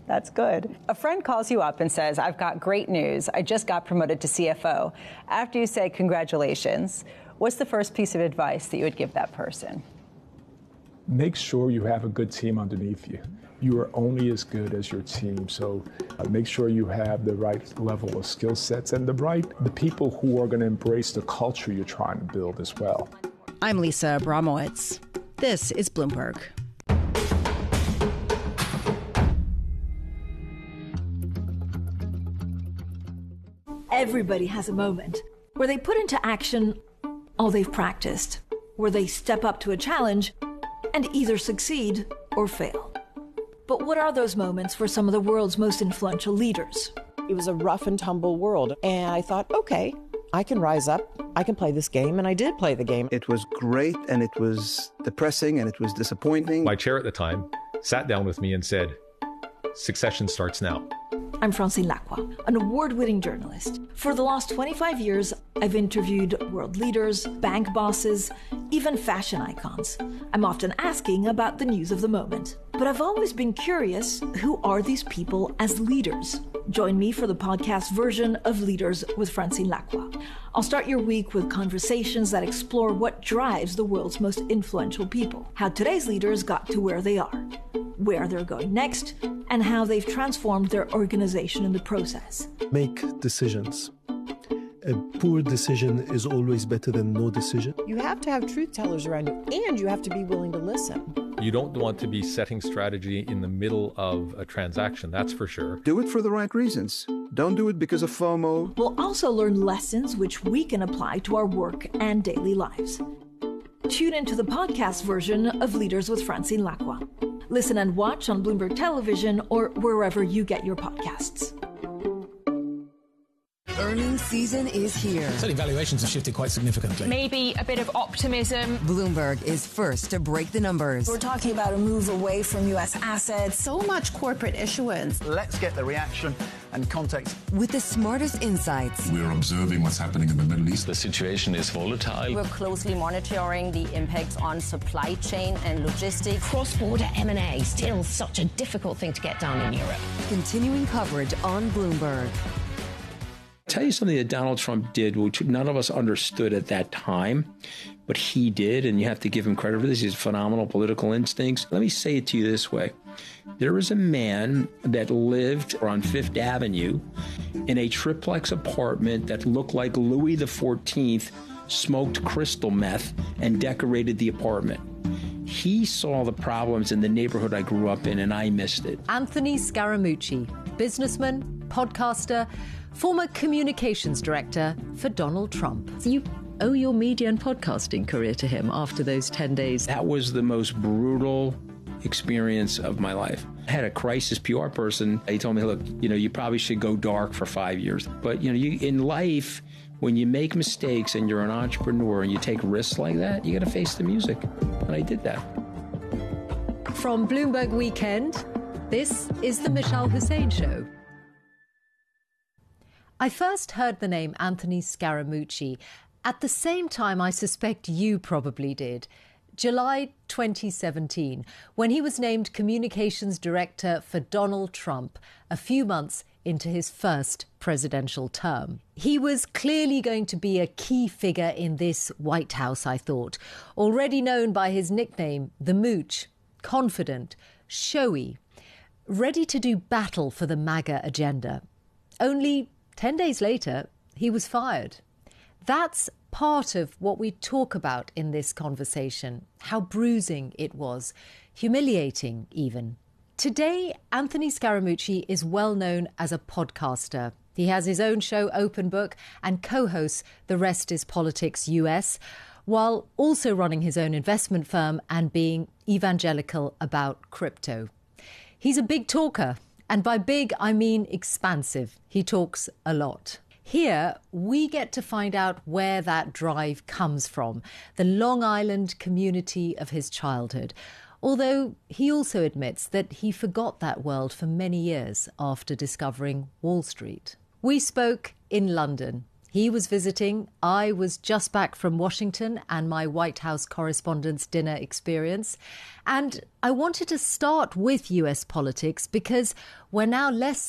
That's good. A friend calls you up and says, I've got great news. I just got promoted to CFO. After you say congratulations, what's the first piece of advice that you would give that person? Make sure you have a good team underneath you. You are only as good as your team, so make sure you have the right level of skill sets and the people who are going to embrace the culture you're trying to build as well. I'm Lisa Abramowitz. This is Bloomberg. Everybody has a moment where they put into action all they've practiced, where they step up to a challenge and either succeed or fail. But what are those moments for some of the world's most influential leaders? It was a rough and tumble world, and I thought, okay, I can rise up, I can play this game, and I did play the game. It was great, and it was depressing, and it was disappointing. My chair at the time sat down with me and said, succession starts now. I'm Francine Lacqua, an award-winning journalist. For the last 25 years, I've interviewed world leaders, bank bosses, even fashion icons. I'm often asking about the news of the moment. But I've always been curious, who are these people as leaders? Join me for the podcast version of Leaders with Francine Lacqua. I'll start your week with conversations that explore what drives the world's most influential people, how today's leaders got to where they are, where they're going next, and how they've transformed their organization in the process. Make decisions. A poor decision is always better than no decision. You have to have truth tellers around you, and you have to be willing to listen. You don't want to be setting strategy in the middle of a transaction, that's for sure. Do it for the right reasons. Don't do it because of FOMO. We'll also learn lessons which we can apply to our work and daily lives. Tune into the podcast version of Leaders with Francine Lacqua. Listen and watch on Bloomberg Television or wherever you get your podcasts. Earnings season is here. Certainly valuations have shifted quite significantly. Maybe a bit of optimism. Bloomberg is first to break the numbers. We're talking about a move away from U.S. assets. So much corporate issuance. Let's get the reaction and context. With the smartest insights. We're observing what's happening in the Middle East. The situation is volatile. We're closely monitoring the impacts on supply chain and logistics. Cross-border M&A, still such a difficult thing to get done in Europe. Continuing coverage on Bloomberg. Tell you something that Donald Trump did, which none of us understood at that time, but he did, and you have to give him credit for this. He has phenomenal political instincts. Let me say it to you this way. There was a man that lived on Fifth Avenue in a triplex apartment that looked like Louis XIV smoked crystal meth and decorated the apartment. He saw the problems in the neighborhood I grew up in, and I missed it. Anthony Scaramucci, businessman, podcaster, former communications director for Donald Trump. So you owe your media and podcasting career to him after those 10 days. That was the most brutal experience of my life. I had a crisis PR person. He told me, look, you probably should go dark for 5 years. But, in life, when you make mistakes and you're an entrepreneur and you take risks like that, you got to face the music. And I did that. From Bloomberg Weekend, this is the Michelle Hussein Show. I first heard the name Anthony Scaramucci at the same time I suspect you probably did, July 2017, when he was named communications director for Donald Trump a few months into his first presidential term. He was clearly going to be a key figure in this White House, I thought, already known by his nickname, the Mooch, confident, showy, ready to do battle for the MAGA agenda. Only 10 days later, he was fired. That's part of what we talk about in this conversation, how bruising it was, humiliating even. Today, Anthony Scaramucci is well known as a podcaster. He has his own show, Open Book, and co-hosts The Rest is Politics US, while also running his own investment firm and being evangelical about crypto. He's a big talker. And by big, I mean expansive. He talks a lot. Here, we get to find out where that drive comes from, the Long Island community of his childhood. Although he also admits that he forgot that world for many years after discovering Wall Street. We spoke in London. He was visiting. I was just back from Washington and my White House Correspondents' Dinner experience. And I wanted to start with US politics because we're now less